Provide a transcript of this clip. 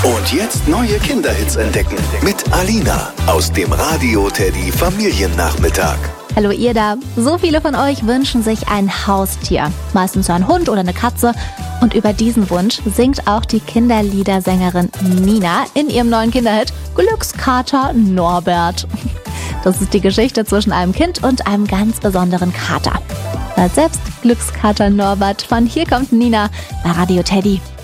Und jetzt neue Kinderhits entdecken mit Alina aus dem Radio Teddy Familiennachmittag. Hallo ihr da. So viele von euch wünschen sich ein Haustier. Meistens ein Hund oder eine Katze. Und über diesen Wunsch singt auch die Kinderliedersängerin Nina in ihrem neuen Kinderhit Glückskater Norbert. Das ist die Geschichte zwischen einem Kind und einem ganz besonderen Kater. Hört selbst Glückskater Norbert von Hier kommt Nina bei Radio Teddy.